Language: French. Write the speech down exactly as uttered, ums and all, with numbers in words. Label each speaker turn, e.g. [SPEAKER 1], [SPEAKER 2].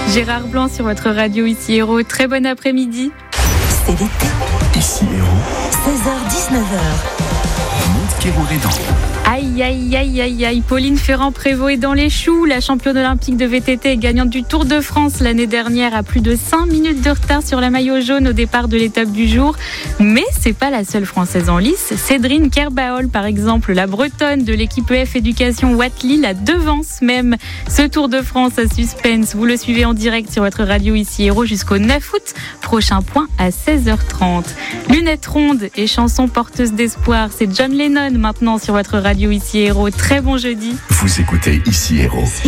[SPEAKER 1] Gérard Blanc sur votre radio ici Héros. Très bon après-midi.
[SPEAKER 2] C'est l'été.
[SPEAKER 3] Ici Héros.
[SPEAKER 2] seize heures dix-neuf heures.
[SPEAKER 3] Montquéroux-Redon.
[SPEAKER 1] Aïe, aïe, aïe, aïe, aïe. Pauline Ferrand-Prévot est dans les choux. La championne olympique de V T T et gagnante du Tour de France l'année dernière a plus de cinq minutes de retard sur la maillot jaune au départ de l'étape du jour. Mais c'est pas la seule Française en lice. Cédrine Kerbaol, par exemple, la bretonne de l'équipe E F Éducation Wattly, la devance même. Ce Tour de France à suspense, vous le suivez en direct sur votre radio ici Héros jusqu'au neuf août. Prochain point à seize heures trente. Lunettes rondes et chansons porteuses d'espoir. C'est John Lennon maintenant sur votre radio ici Héros. Très bon jeudi.
[SPEAKER 3] Vous écoutez Ici Héros.